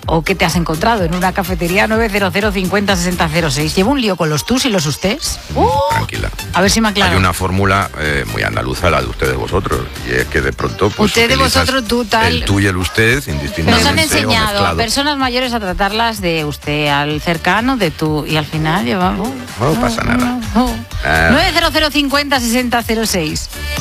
o qué te has encontrado en una cafetería. 900 50 60 06. Llevo un lío con los tus y los ustés. Tranquila. A ver si me aclaro. Hay una fórmula muy andaluza, la de ustedes vosotros, y es que de pronto pues usted de vosotros, tú, tal. el tú y el usted indistintamente. Nos han enseñado a personas mayores a tratarlas de usted, al cercano, de tú, y al final llevamos. No pasa nada. 900 50 60 06.